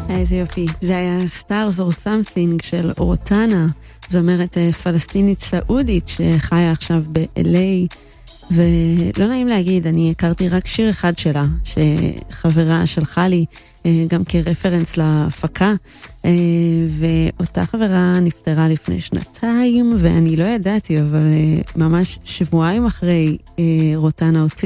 איזה יופי. זה היה Stars or Something של רוטנה, זמרת פלסטינית סעודית שחיה עכשיו ב-LA, ולא נעים להגיד, אני הכרתי רק שיר אחד שלה, שחברה שלחה לי גם כרפרנס להפקה, ואותה חברה נפטרה לפני 2 ואני לא ידעתי, אבל ממש שבועיים אחרי רוטנה הוציא